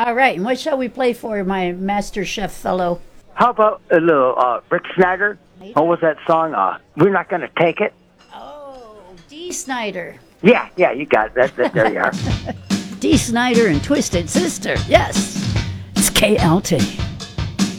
All right, and what shall we play for my Master Chef fellow? How about a little Rick Snyder? What was that song? We're Not Gonna Take It. Oh, Dee Snider. Yeah, you got it. There you are. Dee Snider and Twisted Sister. Yes, it's KLT.